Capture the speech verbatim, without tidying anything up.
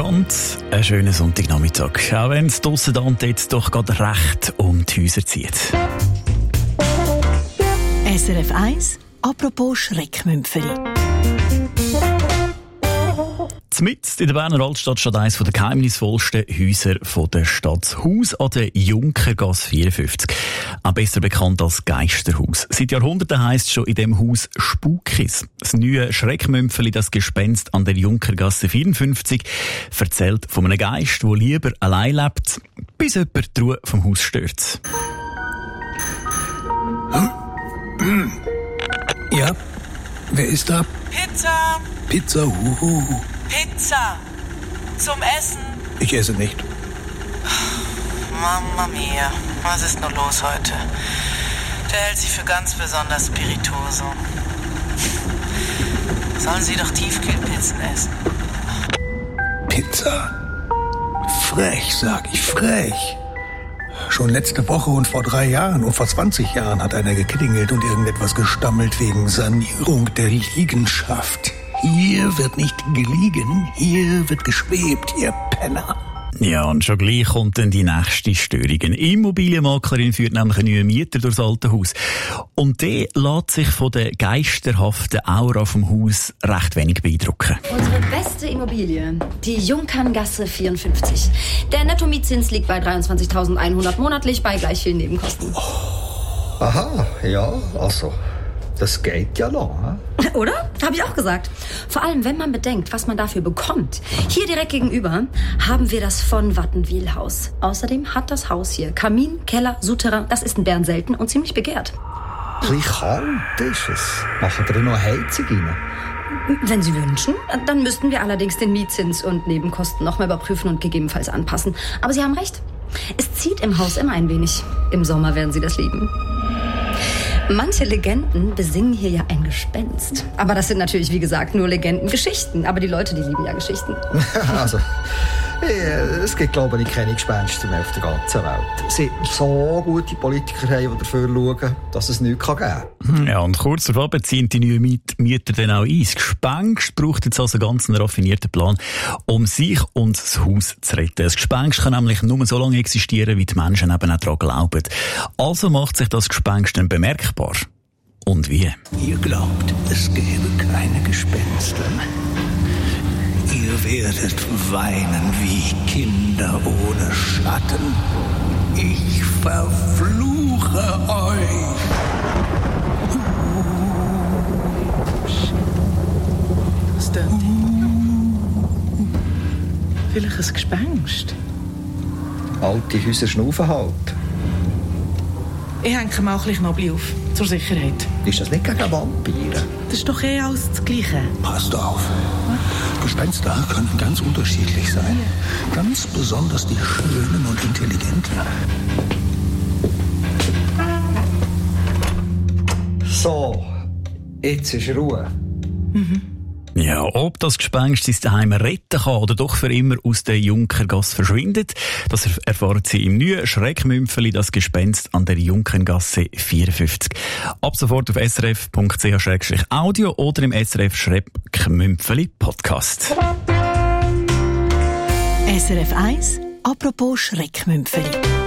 miteinander. Einen schönen Sonntagnachmittag. Auch wenn es draussen da und jetzt doch gerade recht um die Häuser zieht. S R F eins, apropos Schreckmümpfeli. Mitten in der Berner Altstadt steht eines der geheimnisvollsten Häuser der Stadt. Das Haus an der Junkergasse vierundfünfzig. Auch besser bekannt als Geisterhaus. Seit Jahrhunderten heisst es schon in diesem Haus Spukis. Das neue Schreckmümpfeli, das Gespenst an der Junkergasse vierundfünfzig, erzählt von einem Geist, der lieber allein lebt, bis jemand die Ruhe vom Haus stört. Ja, wer ist da? Pizza! Pizza, huhu. Pizza! Zum Essen! Ich esse nicht. Mamma mia, was ist nur los heute? Der hält sich für ganz besonders spirituoso. Sollen Sie doch Tiefkühlpizzen essen? Pizza? Frech, sag ich, frech. Schon letzte Woche und vor drei Jahren und vor zwanzig Jahren hat einer geklingelt und irgendetwas gestammelt wegen Sanierung der Liegenschaft. Hier wird nicht geliegen, hier wird geschwebt, ihr Penner. Ja, und schon gleich kommt dann die nächste Störung. Eine Immobilienmaklerin führt nämlich einen neuen Mieter durchs alte Haus. Und der lässt sich von der geisterhaften Aura vom Haus recht wenig beeindrucken. Unsere beste Immobilie, die Junkerngasse vierundfünfzig. Der Netto-Mietzins liegt bei dreiundzwanzigtausendeinhundert monatlich bei gleich vielen Nebenkosten. Oh. Aha, ja, also, das geht ja noch, ne? Oder? Habe ich auch gesagt. Vor allem, wenn man bedenkt, was man dafür bekommt. Hier direkt gegenüber haben wir das von Wattenwil-Haus. Außerdem hat das Haus hier Kamin, Keller, Souterrain. Das ist in Bern selten und ziemlich begehrt. Ein bisschen kalt ist es. Machen wir noch Heizung rein? Wenn Sie wünschen, dann müssten wir allerdings den Mietzins und Nebenkosten nochmal überprüfen und gegebenenfalls anpassen. Aber Sie haben recht. Es zieht im Haus immer ein wenig. Im Sommer werden Sie das lieben. Manche Legenden besingen hier ja ein Gespenst. Aber das sind natürlich, wie gesagt, nur Legendengeschichten. Aber die Leute, die lieben ja Geschichten. Also, es gibt, glaube ich, keine Gespenster mehr auf der ganzen Welt. Sie so gute Politiker haben, die dafür schauen, dass es nichts geben kann. Ja, und kurz darauf beziehen die neuen Miet- Mieter dann auch ein. Das Gespenst braucht jetzt also ganz einen raffinierten Plan, um sich und das Haus zu retten. Das Gespenst kann nämlich nur so lange existieren, wie die Menschen eben auch daran glauben. Also macht sich das Gespenst dann bemerkbar. Und wie? Ihr glaubt, es gäbe keine Gespenster. Ihr werdet weinen wie Kinder ohne Schatten. Ich verfluche euch. Was denn? Vielleicht ein Gespenst? Alte Häuser schnaufen halt. Ich hänge mir auch ein bisschen Knoblauch auf, zur Sicherheit. Ist das nicht gegen Vampire? Das ist doch eh alles das Gleiche. Passt auf. Gespenster können ganz unterschiedlich sein. Ganz besonders die Schönen und Intelligenten. So, jetzt ist Ruhe. Mhm. Ja, ob das Gespenst sein Daheim retten kann oder doch für immer aus der Junkergasse verschwindet, das erfahren Sie im neuen Schreckmümpfeli, das Gespenst an der Junkergasse vierundfünfzig. Ab sofort auf s r f punkt c h slash audio oder im S R F Schreckmümpfeli Podcast. S R F eins, apropos Schreckmümpfeli.